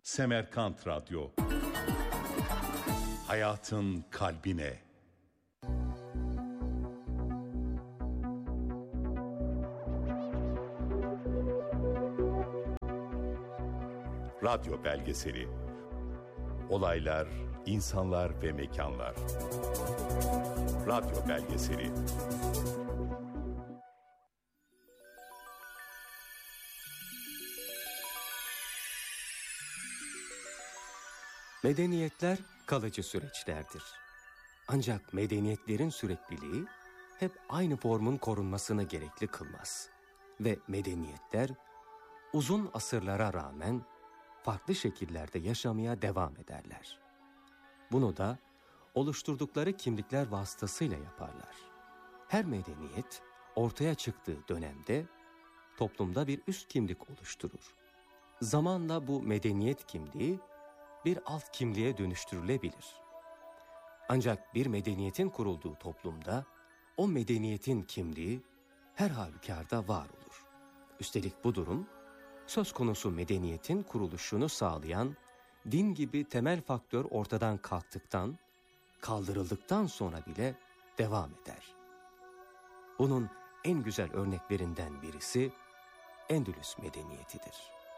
Semerkant Radyo. Hayatın kalbine. Radyo belgeseli. Olaylar, insanlar ve mekanlar. Radyo belgeseli. Medeniyetler kalıcı süreçlerdir. Ancak medeniyetlerin sürekliliği hep aynı formun korunmasını gerekli kılmaz. Ve medeniyetler uzun asırlara rağmen farklı şekillerde yaşamaya devam ederler. Bunu da oluşturdukları kimlikler vasıtasıyla yaparlar. Her medeniyet ortaya çıktığı dönemde toplumda bir üst kimlik oluşturur. Zamanla bu medeniyet kimliği bir alt kimliğe dönüştürülebilir. Ancak bir medeniyetin kurulduğu toplumda o medeniyetin kimliği her halükarda var olur. Üstelik bu durum söz konusu medeniyetin kuruluşunu sağlayan din gibi temel faktör ortadan kaldırıldıktan sonra bile devam eder. Bunun en güzel örneklerinden birisi Endülüs medeniyetidir.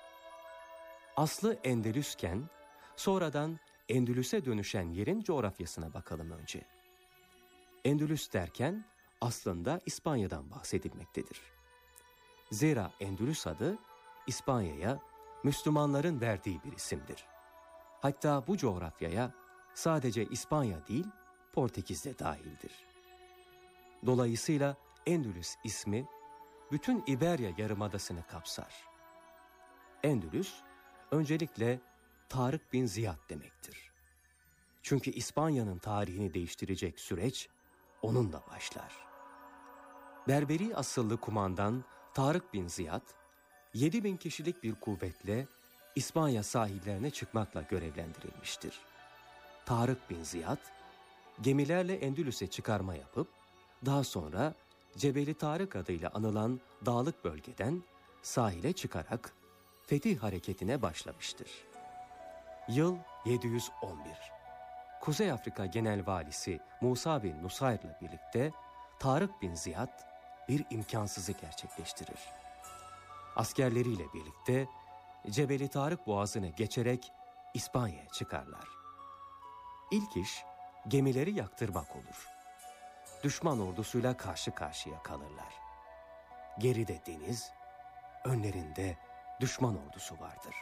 Aslı Endülüsken sonradan Endülüs'e dönüşen yerin coğrafyasına bakalım önce. Endülüs derken aslında İspanya'dan bahsedilmektedir. Zira Endülüs adı İspanya'ya Müslümanların verdiği bir isimdir. Hatta bu coğrafyaya sadece İspanya değil, Portekiz de dahildir. Dolayısıyla Endülüs ismi bütün İberya Yarımadası'nı kapsar. Endülüs öncelikle Tarık bin Ziyad demektir. Çünkü İspanya'nın tarihini değiştirecek süreç onunla başlar. Berberi asıllı kumandan Tarık bin Ziyad, 7.000 kişilik bir kuvvetle İspanya sahillerine çıkmakla görevlendirilmiştir. Tarık bin Ziyad, gemilerle Endülüs'e çıkarma yapıp, daha sonra Cebeli Tarık adıyla anılan dağlık bölgeden sahile çıkarak fetih hareketine başlamıştır. Yıl 711. Kuzey Afrika Genel Valisi Musa bin Nusayr'la birlikte Tarık bin Ziyad bir imkansızı gerçekleştirir. Askerleriyle birlikte Cebeli Tarık Boğazı'nı geçerek İspanya'ya çıkarlar. İlk iş gemileri yaktırmak olur. Düşman ordusuyla karşı karşıya kalırlar. Geride deniz, önlerinde düşman ordusu vardır.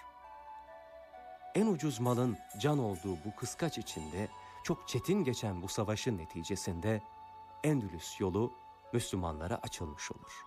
En ucuz malın can olduğu bu kıskaç içinde çok çetin geçen bu savaşın neticesinde Endülüs yolu Müslümanlara açılmış olur.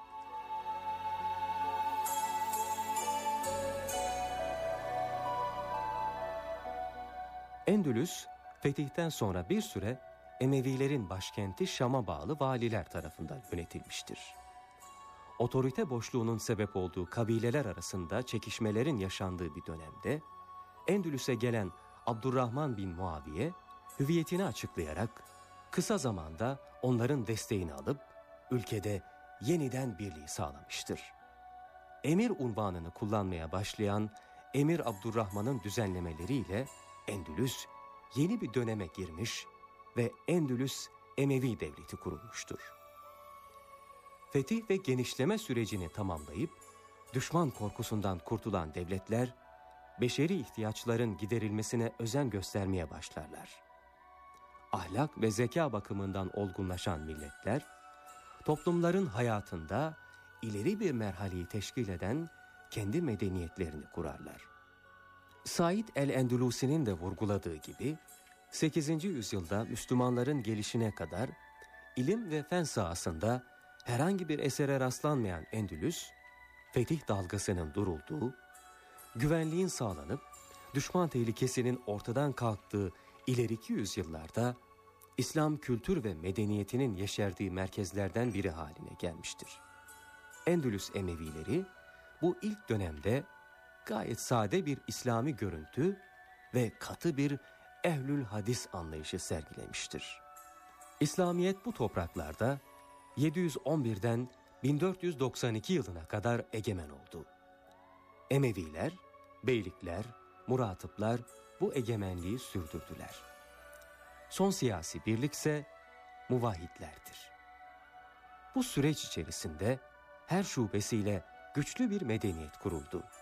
Endülüs, fetihten sonra bir süre Emevilerin başkenti Şam'a bağlı valiler tarafından yönetilmiştir. Otorite boşluğunun sebep olduğu kabileler arasında çekişmelerin yaşandığı bir dönemde Endülüs'e gelen Abdurrahman bin Muaviye hüviyetini açıklayarak kısa zamanda onların desteğini alıp ülkede yeniden birliği sağlamıştır. Emir unvanını kullanmaya başlayan Emir Abdurrahman'ın düzenlemeleriyle Endülüs yeni bir döneme girmiş ve Endülüs Emevi devleti kurulmuştur. Fetih ve genişleme sürecini tamamlayıp düşman korkusundan kurtulan devletler beşeri ihtiyaçların giderilmesine özen göstermeye başlarlar. Ahlak ve zeka bakımından olgunlaşan milletler, toplumların hayatında ileri bir merhaleyi teşkil eden kendi medeniyetlerini kurarlar. Said el-Endülüsi'nin de vurguladığı gibi, 8. yüzyılda Müslümanların gelişine kadar ilim ve fen sahasında herhangi bir esere rastlanmayan Endülüs, fetih dalgasının durulduğu, güvenliğin sağlanıp düşman tehlikesinin ortadan kalktığı ileriki yüzyıllarda İslam kültür ve medeniyetinin yeşerdiği merkezlerden biri haline gelmiştir. Endülüs Emevileri bu ilk dönemde gayet sade bir İslami görüntü ve katı bir ehlül hadis anlayışı sergilemiştir. İslamiyet bu topraklarda 711'den 1492 yılına kadar egemen oldu. Emeviler, beylikler, Muratıplar bu egemenliği sürdürdüler. Son siyasi birlikse muvahhidlerdir. Bu süreç içerisinde her şubesiyle güçlü bir medeniyet kuruldu.